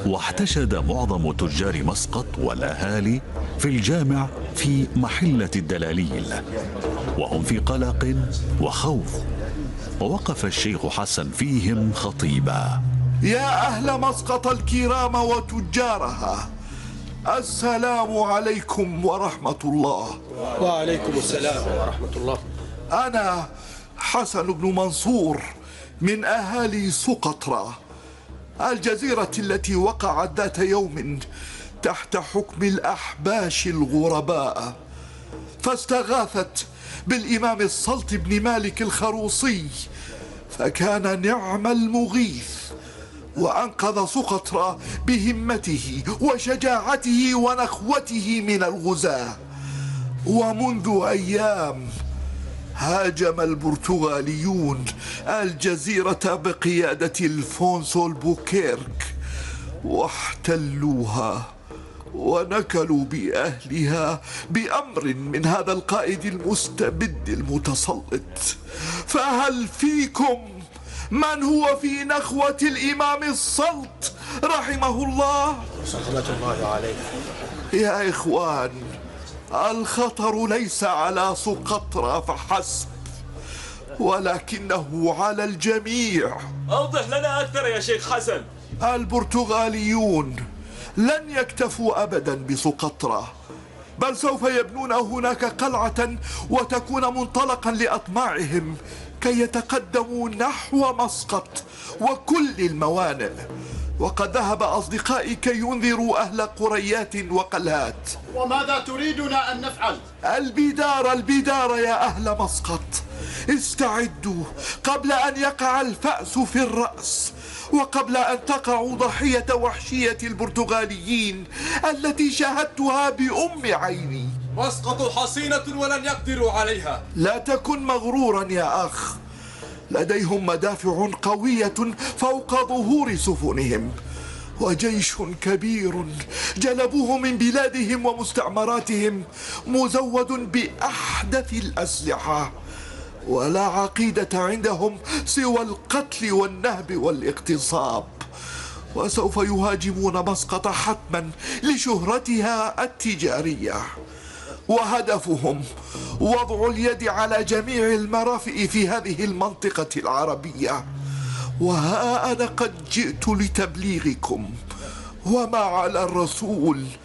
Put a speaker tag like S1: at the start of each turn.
S1: واحتشد معظم تجار مسقط والأهالي في الجامع في محلة الدلاليل وهم في قلق وخوف. ووقف الشيخ حسن فيهم خطيبا:
S2: يا أهل مسقط الكرام وتجارها، السلام عليكم ورحمة الله.
S3: وعليكم السلام ورحمة الله.
S2: أنا حسن بن منصور من أهالي سقطرى، الجزيرة التي وقعت ذات يوم تحت حكم الأحباش الغرباء، فاستغاثت بالإمام السلط بن مالك الخروصي، فكان نعم المغيث، وأنقذ سقطرى بهمته وشجاعته ونخوته من الغزاة. ومنذ أيام هاجم البرتغاليون الجزيرة بقيادة الفونسو البوكيرك واحتلوها ونكلوا بأهلها بأمر من هذا القائد المستبد المتسلط. فهل فيكم من هو في نخوة الإمام السلط رحمه الله؟
S3: رحمة الله عليه.
S2: يا إخوان، الخطر ليس على سقطرى فحسب، ولكنه على الجميع.
S4: أوضح لنا أكثر يا شيخ حسن.
S2: البرتغاليون لن يكتفوا أبدا بسقطرى، بل سوف يبنون هناك قلعة وتكون منطلقا لأطماعهم كي يتقدموا نحو مسقط وكل الموانئ. وقد ذهب أصدقائي كي ينذروا أهل قريات وقلات.
S5: وماذا تريدنا أن نفعل؟
S2: البدار يا أهل مسقط، استعدوا قبل أن يقع الفأس في الرأس، وقبل أن تقعوا ضحية وحشية البرتغاليين التي شاهدتها بأم عيني.
S4: مسقط حصينة ولن يقدروا عليها.
S2: لا تكن مغرورا يا أخ، لديهم مدافع قوية فوق ظهور سفنهم، وجيش كبير جلبوه من بلادهم ومستعمراتهم مزود بأحدث الأسلحة، ولا عقيدة عندهم سوى القتل والنهب والاغتصاب. وسوف يهاجمون مسقط حتما لشهرتها التجارية، وهدفهم وضع اليد على جميع المرافئ في هذه المنطقة العربية. وها أنا قد جئت لتبليغكم، وما على الرسول